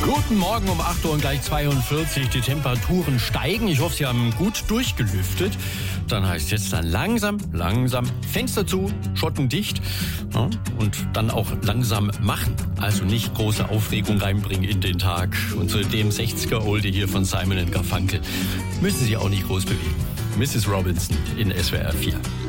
Guten Morgen um 8 Uhr und gleich 42. Die Temperaturen steigen. Ich hoffe, Sie haben gut durchgelüftet. Dann heißt es jetzt dann langsam Fenster zu, Schotten dicht, ja, und dann auch langsam machen. Also nicht große Aufregung reinbringen in den Tag. Und zu dem 60er-Oldie hier von Simon & Garfunkel müssen Sie auch nicht groß bewegen. Mrs. Robinson in SWR 4.